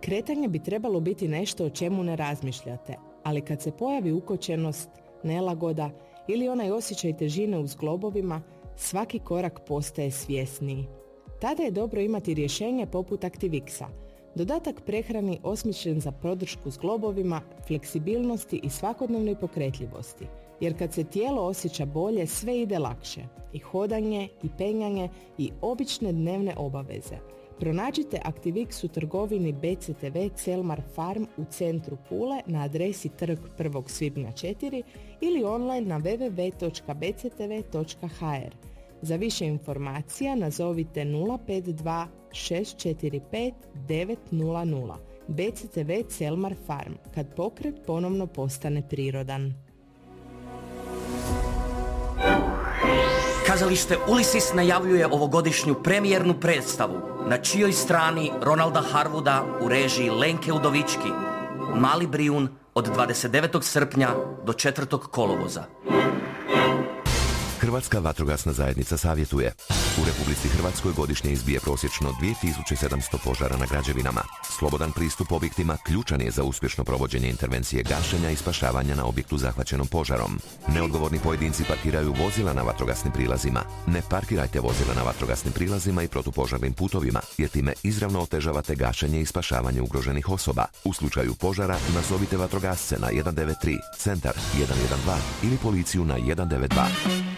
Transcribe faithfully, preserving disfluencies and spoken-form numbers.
Kretanje bi trebalo biti nešto o čemu ne razmišljate, ali kad se pojavi ukočenost, nelagoda ili onaj osjećaj težine u zglobovima, svaki korak postaje svjesniji. Tada je dobro imati rješenje poput Activixa, dodatak prehrani osmišljen za podršku zglobovima, fleksibilnosti i svakodnevnoj pokretljivosti. Jer kad se tijelo osjeća bolje, sve ide lakše. I hodanje, i penjanje, i obične dnevne obaveze. Pronađite Activix u trgovini B C T V Celmar Farm u centru Pule na adresi Trg prvog svibnja četiri ili online na w w w točka b c t v točka h r. Za više informacija nazovite nula pet dva šest četiri pet devet nula nula. B C T V Celmar Farm, kad pokret ponovno postane prirodan. Kazalište Ulysses najavljuje ovogodišnju premijernu predstavu, na čijoj strani Ronalda Harwooda u režiji Lenke Udovički, Mali Brijun od dvadeset devetog srpnja do četvrtog kolovoza. Hrvatska vatrogasna zajednica savjetuje. U Republici Hrvatskoj godišnje izbije prosječno dvije tisuće sedamsto požara na građevinama. Slobodan pristup objektima ključan je za uspješno provođenje intervencije gašenja i spašavanja na objektu zahvaćenom požarom. Neodgovorni pojedinci parkiraju vozila na vatrogasnim prilazima. Ne parkirajte vozila na vatrogasnim prilazima i protupožarnim putovima, jer time izravno otežavate gašenje i spašavanje ugroženih osoba. U slučaju požara nazovite vatrogasce na jedan devet tri, centar jedan jedan dva ili policiju na jedan devet dva.